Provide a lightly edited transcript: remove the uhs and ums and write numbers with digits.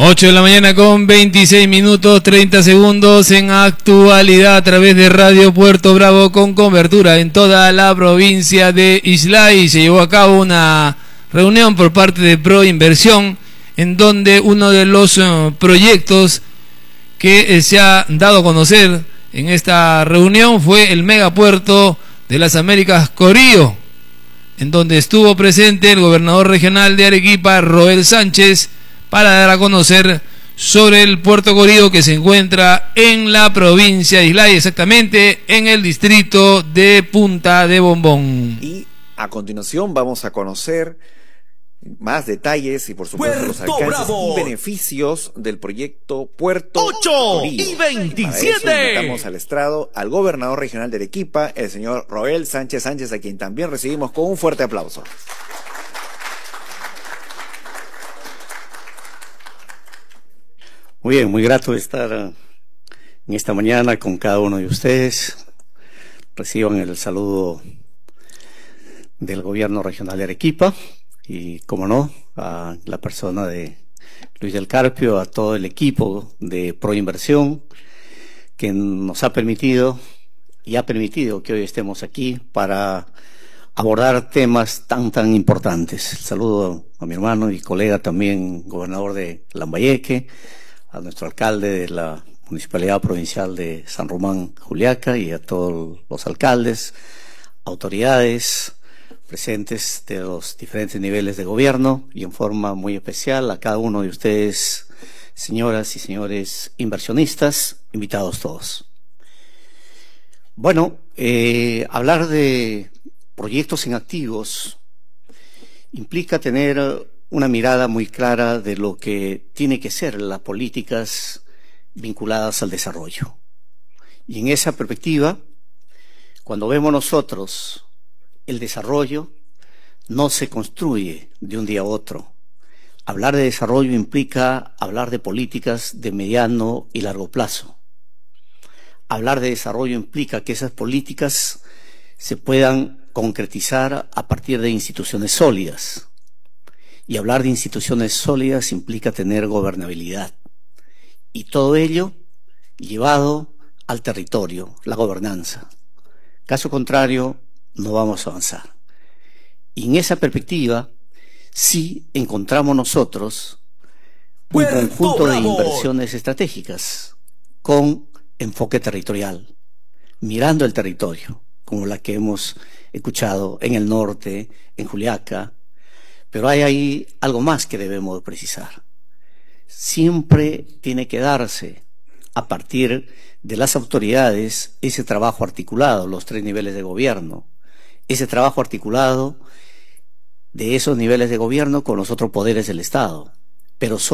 8 de la mañana con 26 minutos 30 segundos en actualidad a través de Radio Puerto Bravo con cobertura en toda la provincia de Islay. Se llevó a cabo una reunión por parte de Proinversión en donde uno de los proyectos que se ha dado a conocer en esta reunión fue el megapuerto de las Américas Corío, en donde estuvo presente el gobernador regional de Arequipa, Roel Sánchez, para dar a conocer sobre el puerto Corío que se encuentra en la provincia de Islay, exactamente en el distrito de Punta de Bombón. Y a continuación vamos a conocer más detalles y por supuesto los alcances Bravo. y beneficios del proyecto Puerto 8 Corío. y 27. Para eso invitamos al estrado al gobernador regional de Arequipa, el señor Roel Sánchez, a quien también recibimos con un fuerte aplauso. Muy bien, muy grato estar en esta mañana con cada uno de ustedes. Reciban el saludo del gobierno regional de Arequipa y, como no, a la persona de Luis del Carpio, a todo el equipo de Proinversión que nos ha permitido y ha permitido que hoy estemos aquí para abordar temas tan importantes. Saludo a mi hermano y colega también, gobernador de Lambayeque, a nuestro alcalde de la Municipalidad Provincial de San Román, Juliaca, y a todos los alcaldes, autoridades presentes de los diferentes niveles de gobierno, y en forma muy especial a cada uno de ustedes, señoras y señores inversionistas, invitados todos. Bueno, hablar de proyectos en activos implica tener una mirada muy clara de lo que tiene que ser las políticas vinculadas al desarrollo. Y en esa perspectiva, cuando vemos nosotros el desarrollo, no se construye de un día a otro. Hablar de desarrollo implica hablar de políticas de mediano y largo plazo. Hablar de desarrollo implica que esas políticas se puedan concretizar a partir de instituciones sólidas. Y hablar de instituciones sólidas implica tener gobernabilidad. Y todo ello llevado al territorio, la gobernanza. Caso contrario, no vamos a avanzar. Y en esa perspectiva, sí encontramos nosotros un conjunto de inversiones estratégicas con enfoque territorial, mirando el territorio, como la que hemos escuchado en el norte, en Juliaca. Pero hay ahí algo más que debemos precisar. Siempre tiene que darse a partir de las autoridades ese trabajo articulado, los 3 niveles de gobierno, ese trabajo articulado de esos niveles de gobierno con los otros poderes del Estado, pero